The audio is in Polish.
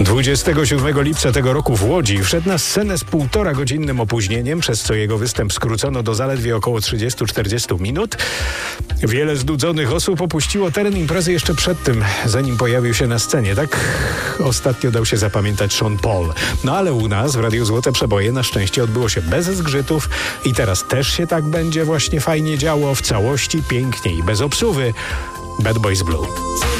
27 lipca tego roku w Łodzi wszedł na scenę z 1,5-godzinnym opóźnieniem, przez co jego występ skrócono do zaledwie około 30-40 minut. Wiele znudzonych osób opuściło teren imprezy jeszcze przed tym, zanim pojawił się na scenie. Tak ostatnio dał się zapamiętać Sean Paul. No ale u nas w Radiu Złote Przeboje na szczęście odbyło się bez zgrzytów i teraz też się tak będzie właśnie fajnie działo, w całości, pięknie i bez obsuwy. Bad Boys Blue.